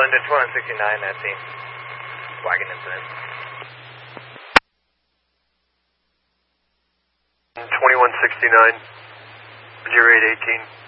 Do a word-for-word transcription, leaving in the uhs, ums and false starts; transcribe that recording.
to twenty-one sixty-nine at scene. Wagon incident. twenty-one sixty-nine, zero eight eighteen.